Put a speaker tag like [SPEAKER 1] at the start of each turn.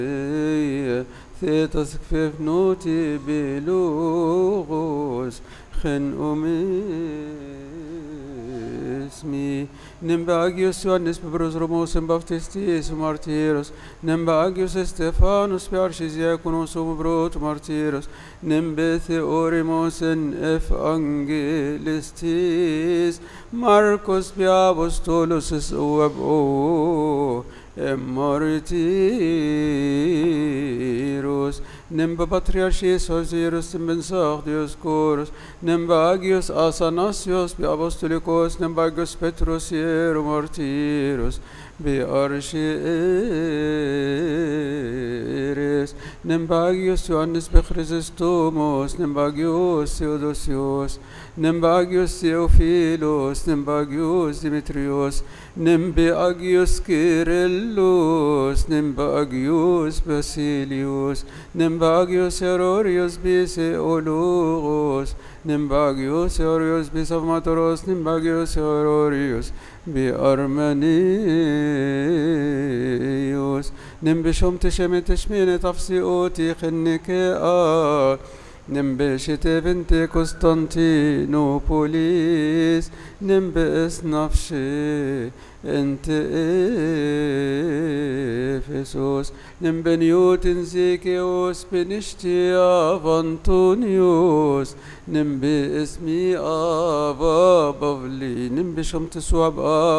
[SPEAKER 1] ثيتس كفيف نوتي بلوغوس خن اسمي نمباغيوس يوانس ببروز روموس بابتستيس مارتيروس نمباغيوس استفانوس بارشيز يكونوس ومبروت مارتيروس نمبث اوريموس اف انجيلستيس ماركوس بيابوستولوس وابو Martyros, Nemba Patriarchis Osiris, Bensagios Coros, Nembagios Athanasios, Apostolicos, Nembagios Petros, Hierom Martyros, Bearchieres, Nembagios Ioannis Bechrisostomos, Nembagios Theodosios, Nembagios Theophilos, Nembagios Dimitrios, Nembagios Kyrillos, Nembagios Basilios, Nembagios Herorios Biseologos, Nembagios Herorios Bisavmatoros, Nembagios Herorios Biarmenios, Nembishom Teshemet Teshmine Tafsioti Chennikea, Nembeshite Vente Constantinopolis, Nembes Nafshe Ente Ephesus, Nembeniutin Zikeos Benishtia Antonius, Nembe Esmi Ava Bavli, Nembishom Teswab